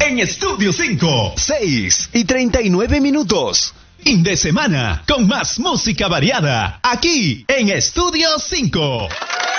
en Estudio 5. 6:39. Fin de semana con más música variada aquí en Estudio 5.